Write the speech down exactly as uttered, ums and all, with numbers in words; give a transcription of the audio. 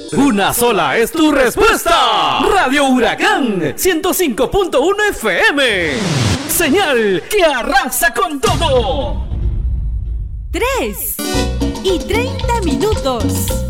Una sola es tu respuesta. Radio Huracán ciento cinco punto uno F M. Señal que arrasa con todo. Tres y treinta minutos.